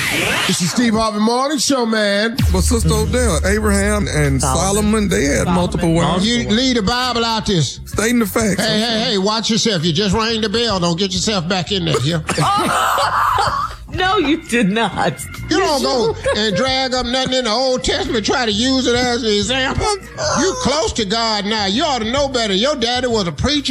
This is Steve Harvey Morning Show, man. But Sister Odell, Abraham and Solomon, they had multiple wives. You leave the Bible out this. Stating the facts. Hey, watch yourself. You just rang the bell. Don't get yourself back in there, here. No, you did not. You don't go and drag up nothing in the Old Testament, try to use it as an example. You close to God now. You ought to know better. Your daddy was a preacher.